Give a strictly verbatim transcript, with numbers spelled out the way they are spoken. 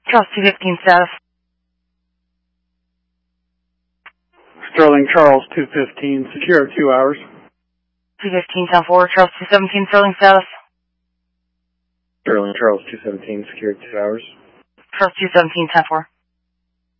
Charles two fifteen status. Sterling Charles two fifteen, secure two hours. two fifteen, ten four, Charles two seventeen, Sterling status. Sterling Charles two seventeen, secure two hours. Charles two seventeen, ten four.